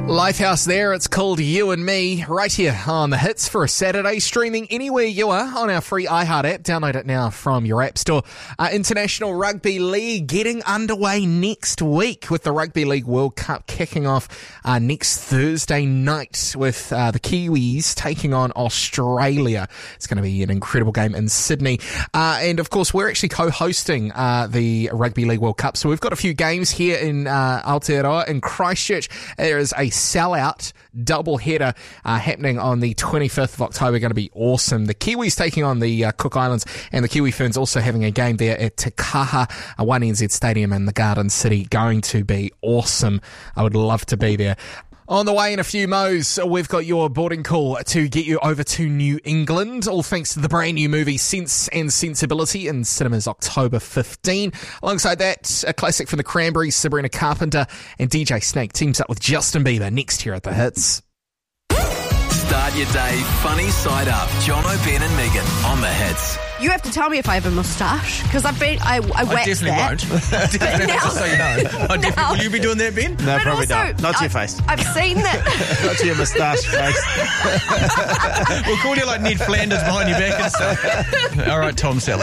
Lifehouse there, it's called You and Me, right here on The Hits for a Saturday, streaming anywhere you are on our free iHeart app. Download it now from your app store. International Rugby League getting underway next week with the Rugby League World Cup kicking off next Thursday night with the Kiwis taking on Australia. It's going to be an incredible game in Sydney. And of course, we're actually co-hosting the Rugby League World Cup. So we've got a few games here in Aotearoa in Christchurch. There is a sellout double header happening on the 25th of October. Going to be awesome. The Kiwis taking on the Cook Islands, and the Kiwi Ferns also having a game there at Te Kaha, 1NZ Stadium in the Garden City. Going to be awesome. I would love to be there. On the way in a few mo's, we've got your boarding call to get you over to New England, all thanks to the brand new movie Sense and Sensibility in cinemas October 15. Alongside that, a classic from the Cranberries, Sabrina Carpenter, and DJ Snake teams up with Justin Bieber next here at The Hits. Start your day funny side up. John O'Brien and Megan on The Hits. You have to tell me if I have a moustache, because I waxed definitely that. won't. Definitely now, just so you know. Will you be doing that, Ben? No, but probably also, not. Not to your face. I've seen that. Not to your moustache face. We'll call you like Ned Flanders behind your back and stuff. All right, Tom Selleck.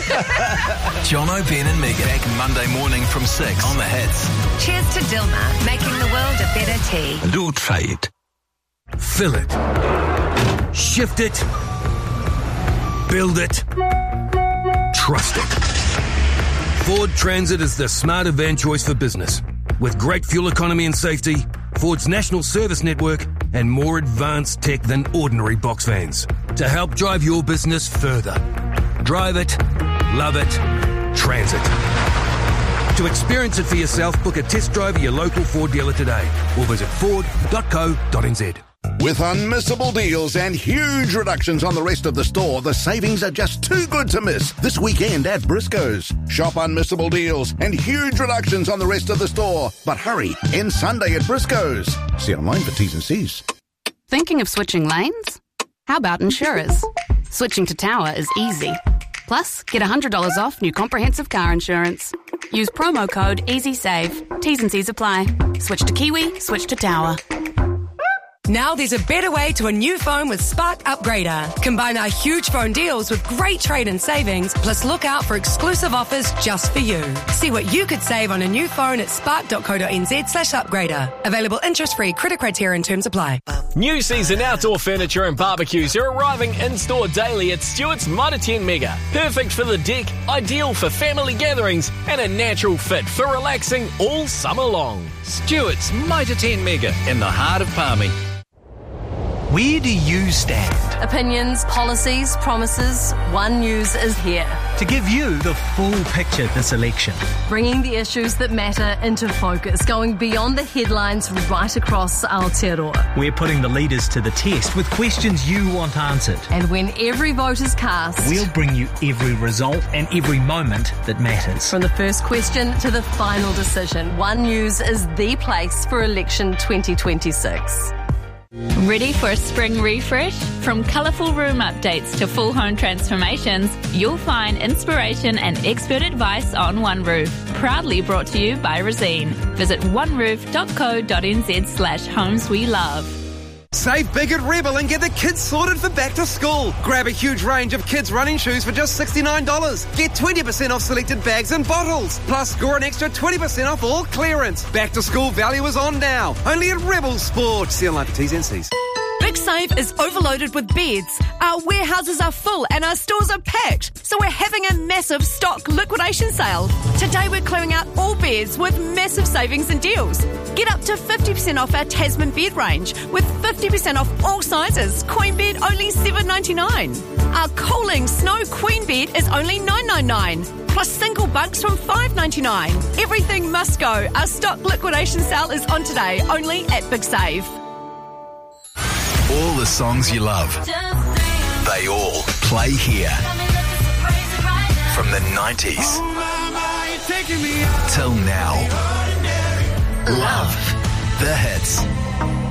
John O'Brien and Megan back Monday morning from 6 on The Hits. Cheers to Dilmah, making the world a better tea. Do try it. Fill it. Shift it. Build it. Trust it. Ford Transit is the smarter van choice for business. With great fuel economy and safety, Ford's national service network, and more advanced tech than ordinary box vans. To help drive your business further. Drive it. Love it. Transit. To experience it for yourself, book a test drive at your local Ford dealer today or visit ford.co.nz. With unmissable deals and huge reductions on the rest of the store, the savings are just too good to miss this weekend at Briscoe's. Shop unmissable deals and huge reductions on the rest of the store. But hurry, end Sunday at Briscoe's. See online for T's and C's. Thinking of switching lanes? How about insurers? Switching to Tower is easy. Plus, get $100 off new comprehensive car insurance. Use promo code EasySave. T's and C's apply. Switch to Kiwi, switch to Tower. Now there's a better way to a new phone with Spark Upgrader. Combine our huge phone deals with great trade-in savings, plus look out for exclusive offers just for you. See what you could save on a new phone at spark.co.nz/upgrader. Available interest-free, credit criteria and terms apply. New season outdoor furniture and barbecues are arriving in-store daily at Stewart's Mitre 10 Mega. Perfect for the deck, ideal for family gatherings, and a natural fit for relaxing all summer long. Stewart's Mitre 10 Mega in the heart of Palmy. Where do you stand? Opinions, policies, promises, One News is here. To give you the full picture this election. Bringing the issues that matter into focus, going beyond the headlines right across Aotearoa. We're putting the leaders to the test with questions you want answered. And when every vote is cast, we'll bring you every result and every moment that matters. From the first question to the final decision, One News is the place for election 2026. Ready for a spring refresh? From colourful room updates to full home transformations, you'll find inspiration and expert advice on One Roof. Proudly brought to you by Resene. Visit oneroof.co.nz/homes we love. Save big at Rebel and get the kids sorted for back to school. Grab a huge range of kids' running shoes for just $69. Get 20% off selected bags and bottles. Plus, score an extra 20% off all clearance. Back to school value is on now. Only at Rebel Sport. See online for T's and C's. Big Save is overloaded with beds. Our warehouses are full and our stores are packed. So we're having a massive stock liquidation sale. Today we're clearing out all beds with massive savings and deals. Get up to 50% off our Tasman bed range with 50% off all sizes. Queen bed only $7.99. Our cooling snow queen bed is only $9.99. Plus single bunks from $5.99. Everything must go. Our stock liquidation sale is on today, only at Big Save. All the songs you love, they all play here. From the 90s till now. Love the hits.